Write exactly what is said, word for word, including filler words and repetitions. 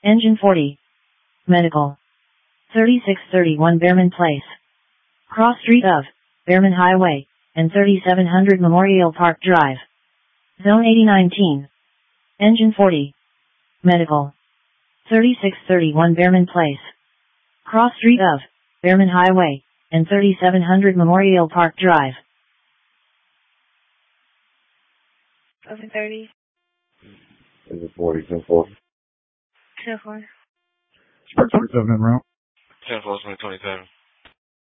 Engine forty. Medical. thirty-six thirty-one Behrman Place. Cross street of Behrman Highway and thirty-seven hundred Memorial Park Drive. Zone eighty nineteen. Engine forty. Medical. thirty-six thirty-one Behrman Place. Cross street of Behrman Highway and thirty-seven hundred Memorial Park Drive. Over thirty. Engine forty, ten forty. ten four. Spark twenty-seven en route. ten four, twenty twenty-seven.